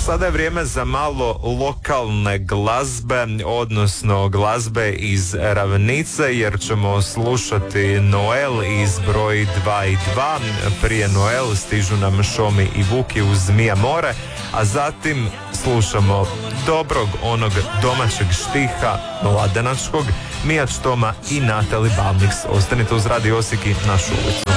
sada je vrijeme za malo lokalne glazbe, odnosno glazbe iz Ravnice, jer ćemo slušati Noel iz broj 2 i 2. Prije Noel stižu nam Šomi i Vuki uz Zmija more, a zatim slušamo dobrog onog domaćeg štiha mladenačkog, Mija Čtoma i Natali Balniks. Ostanite uz Radio Osijek i našu ulicu.